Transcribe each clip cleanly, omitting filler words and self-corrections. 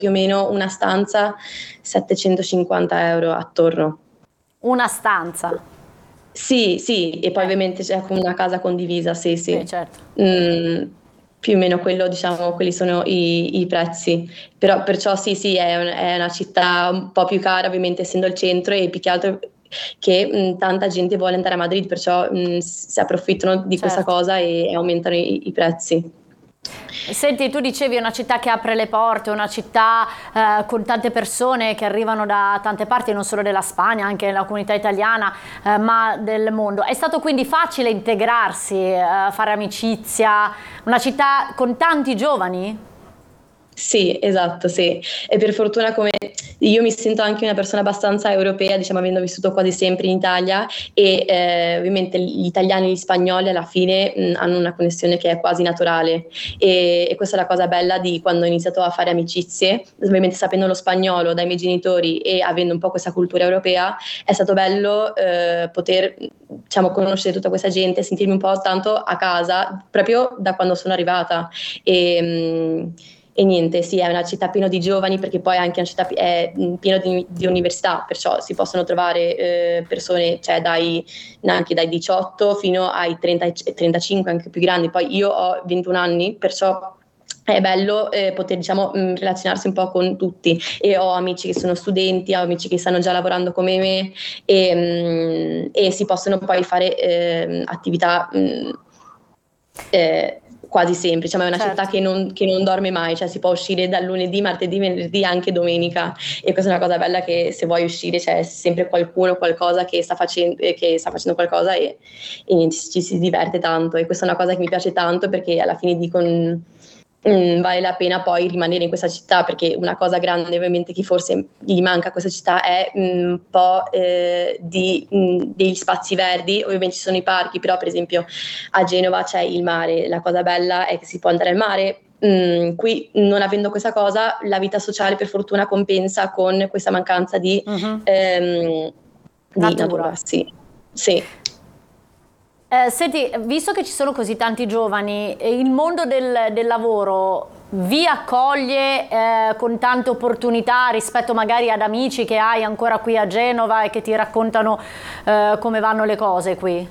più o meno una stanza 750 euro attorno. Una stanza? Sì, e poi ovviamente c'è come una casa condivisa, sì. Certo. Più o meno quello, diciamo, quelli sono i prezzi. Però perciò sì, è una città un po' più cara, ovviamente essendo il centro, e più che altro che tanta gente vuole andare a Madrid, perciò si approfittano di questa Certo. cosa e aumentano i prezzi. Senti, tu dicevi una città che apre le porte, una città con tante persone che arrivano da tante parti, non solo della Spagna, anche della comunità italiana, ma del mondo. È stato quindi facile integrarsi, fare amicizia, una città con tanti giovani? Sì, esatto, sì. E per fortuna, come io mi sento anche una persona abbastanza europea, diciamo, avendo vissuto quasi sempre in Italia, e ovviamente gli italiani e gli spagnoli alla fine hanno una connessione che è quasi naturale, e questa è la cosa bella di quando ho iniziato a fare amicizie, ovviamente sapendo lo spagnolo dai miei genitori e avendo un po' questa cultura europea. È stato bello poter, diciamo, conoscere tutta questa gente, sentirmi un po' tanto a casa proprio da quando sono arrivata. E niente, sì, è una città piena di giovani, perché poi anche una città è piena di università, perciò si possono trovare persone, cioè anche dai 18 fino ai 30 e 35, anche più grandi. Poi io ho 21 anni, perciò è bello poter, diciamo, relazionarsi un po' con tutti, e ho amici che sono studenti, ho amici che stanno già lavorando come me, e si possono poi fare attività quasi sempre, cioè, è una città che non dorme mai, cioè si può uscire dal lunedì, martedì, venerdì, anche domenica, e questa è una cosa bella, che se vuoi uscire c'è sempre qualcuno, qualcosa che sta facendo qualcosa, e niente, ci si diverte tanto, e questa è una cosa che mi piace tanto, perché alla fine dico vale la pena poi rimanere in questa città, perché una cosa grande ovviamente che forse gli manca a questa città è un po' degli spazi verdi. Ovviamente ci sono i parchi, però per esempio a Genova c'è il mare, la cosa bella è che si può andare al mare. Qui, non avendo questa cosa, la vita sociale per fortuna compensa con questa mancanza di natura. Sì. Senti, visto che ci sono così tanti giovani, il mondo del lavoro vi accoglie con tante opportunità rispetto magari ad amici che hai ancora qui a Genova e che ti raccontano come vanno le cose qui?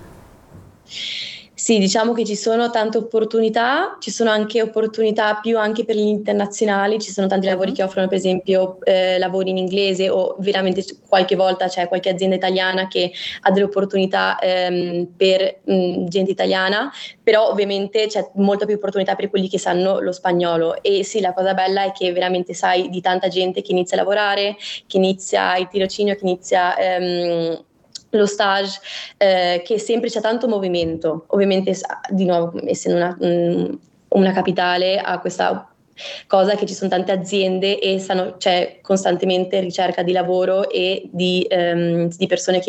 Sì, diciamo che ci sono tante opportunità, ci sono anche opportunità più anche per gli internazionali, ci sono tanti lavori che offrono per esempio lavori in inglese, o veramente qualche volta c'è qualche azienda italiana che ha delle opportunità per gente italiana, però ovviamente c'è molta più opportunità per quelli che sanno lo spagnolo. E sì, la cosa bella è che veramente sai di tanta gente che inizia a lavorare, che inizia il tirocinio, che inizia lo stage, che sempre c'è tanto movimento. Ovviamente, di nuovo, essendo una capitale, ha questa cosa che ci sono tante aziende e c'è costantemente ricerca di lavoro e di persone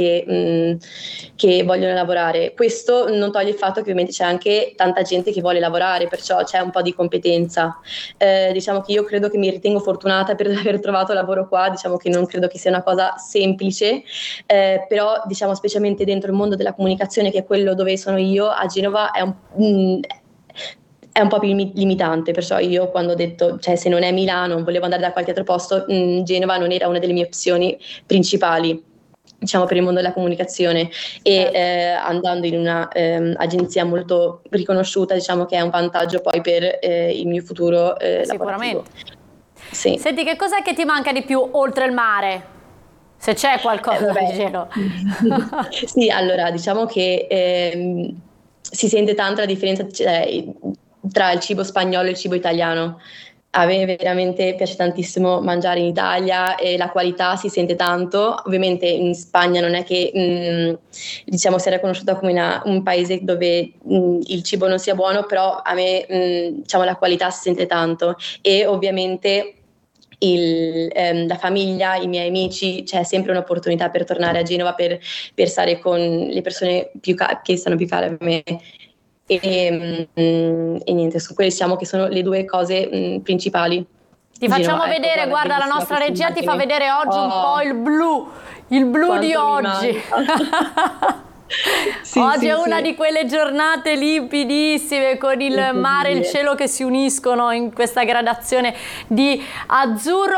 che vogliono lavorare. Questo non toglie il fatto che ovviamente c'è anche tanta gente che vuole lavorare, perciò c'è un po' di competenza. Diciamo che io credo che mi ritengo fortunata per aver trovato lavoro qua, diciamo che non credo che sia una cosa semplice, però diciamo specialmente dentro il mondo della comunicazione, che è quello dove sono io, a Genova è un po' più limitante, perciò io, quando ho detto, cioè, se non è Milano, volevo andare da qualche altro posto, Genova non era una delle mie opzioni principali, diciamo, per il mondo della comunicazione. E andando in una agenzia molto riconosciuta, diciamo che è un vantaggio poi per il mio futuro lavorativo. Sì. Senti, che cos'è che ti manca di più oltre il mare? Se c'è qualcosa di Genova. Sì, allora, diciamo che si sente tanto la differenza tra il cibo spagnolo e il cibo italiano. A me veramente piace tantissimo mangiare in Italia, e la qualità si sente tanto. Ovviamente in Spagna non è che diciamo sia riconosciuta come un paese dove il cibo non sia buono, però a me diciamo la qualità si sente tanto. E ovviamente la famiglia, i miei amici, c'è sempre un'opportunità per tornare a Genova per stare con le persone che stanno più care a me. E niente, su quelle diciamo che sono le due cose principali. Ti facciamo vedere, guarda, la nostra regia ti fa vedere oggi un po' il blu di oggi. Oggi è una di quelle giornate limpidissime, con il mare e il cielo che si uniscono in questa gradazione di azzurro.